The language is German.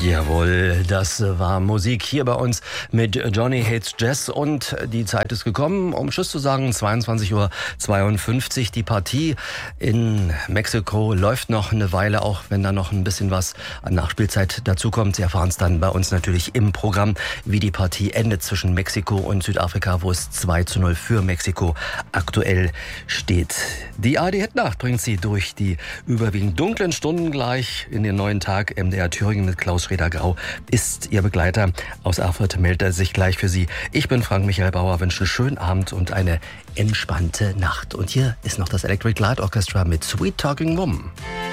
Jawohl, das war Musik hier bei uns mit Johnny Hates Jazz und die Zeit ist gekommen, um Tschüss zu sagen, 22:52 Uhr. Die Partie in Mexiko läuft noch eine Weile, auch wenn da noch ein bisschen was an Nachspielzeit dazukommt. Sie erfahren es dann bei uns natürlich im Programm, wie die Partie endet zwischen Mexiko und Südafrika, wo es 2:0 für Mexiko aktuell steht. Die ARD-Hit-Nacht bringt Sie durch die überwiegend dunklen Stunden gleich in den neuen Tag. MDR Thüringen mit Klaus Schreder-Grau ist Ihr Begleiter. Aus Erfurt meldet er sich gleich für Sie. Ich bin Frank-Michael Bauer, wünsche einen schönen Abend und eine entspannte Nacht. Und hier ist noch das Electric Light Orchestra mit Sweet Talking Woman.